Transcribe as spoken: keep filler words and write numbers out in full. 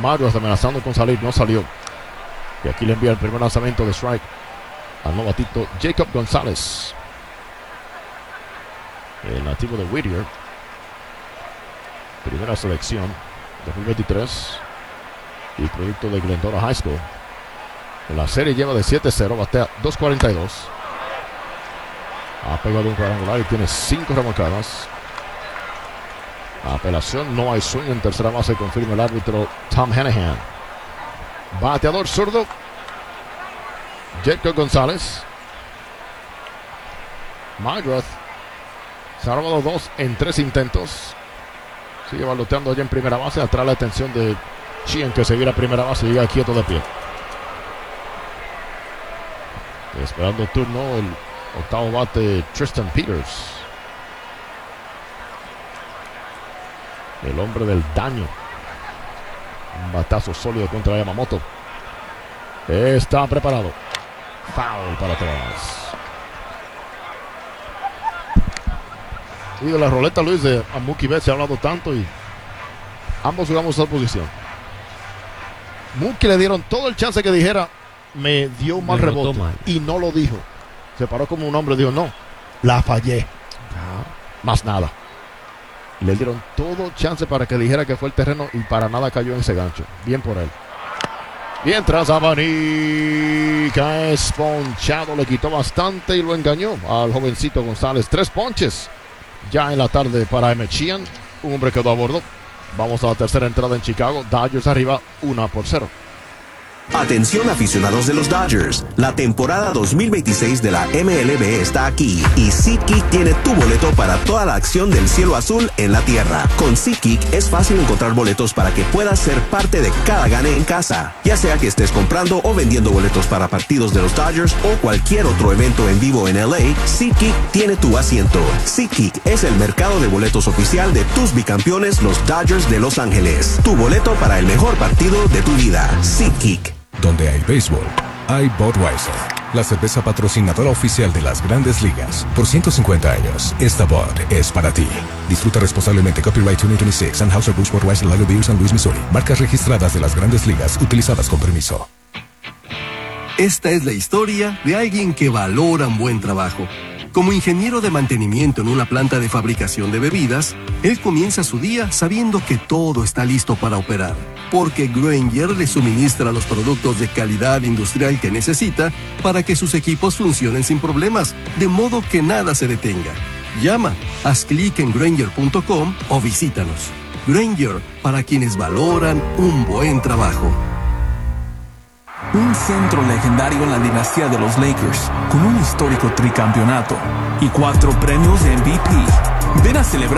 Mario's amenazando con salir, no salió. Y aquí le envía el primer lanzamiento de strike al novatito Jacob González, el nativo de Whittier. Primera selección dos mil veintitrés y producto de Glendora High School. En la serie lleva de siete cero, batea dos cuarenta y dos. Ha pegado un cuadrangular y tiene cinco remolcadas. Apelación, no hay swing en tercera base, confirma el árbitro Tom Hanahan. Bateador zurdo Jacob González. McGrath se ha robado dos en tres intentos. Sigue baloteando allá en primera base. Atrae la atención de Chien, que seguirá a primera base y llega quieto de pie. Esperando el turno el octavo bate Tristan Peters, el hombre del daño. Un batazo sólido contra Yamamoto. Está preparado. Foul para atrás. Y de la roleta, Luis, de a Mookie Betts se ha hablado tanto y ambos jugamos esa posición. Mookie le dieron todo el chance que dijera, me dio un mal Me rebote mal. y no lo dijo. Se paró como un hombre y dijo, no, la fallé. Ah. Más nada. Le dieron todo chance para que dijera que fue el terreno y para nada cayó en ese gancho. Bien por él. Mientras abanica es ponchado, le quitó bastante y lo engañó al jovencito González. Tres ponches ya en la tarde para Emmett Sheehan. Un hombre quedó a bordo. Vamos a la tercera entrada en Chicago. Dodgers arriba uno por cero. Atención aficionados de los Dodgers, la temporada dos mil veintiséis de la M L B está aquí y SeatGeek tiene tu boleto para toda la acción del cielo azul en la tierra. Con SeatGeek es fácil encontrar boletos para que puedas ser parte de cada gane en casa, ya sea que estés comprando o vendiendo boletos para partidos de los Dodgers o cualquier otro evento en vivo en L A. SeatGeek tiene tu asiento. SeatGeek es el mercado de boletos oficial de tus bicampeones, los Dodgers de Los Ángeles. Tu boleto para el mejor partido de tu vida. SeatGeek. Donde hay béisbol, hay Budweiser, la cerveza patrocinadora oficial de las Grandes Ligas. Por ciento cincuenta años, esta Bud es para ti. Disfruta responsablemente. Copyright dos mil veintiséis, Anheuser-Busch Budweiser Lager Beer, San Luis, Missouri. Marcas registradas de las Grandes Ligas, utilizadas con permiso. Esta es la historia de alguien que valora un buen trabajo. Como ingeniero de mantenimiento en una planta de fabricación de bebidas, él comienza su día sabiendo que todo está listo para operar, porque Grainger le suministra los productos de calidad industrial que necesita para que sus equipos funcionen sin problemas, de modo que nada se detenga. Llama, haz clic en Grainger punto com o visítanos. Grainger, para quienes valoran un buen trabajo. Un centro legendario en la dinastía de los Lakers, con un histórico tricampeonato y cuatro premios de M V P. Ven a celebrar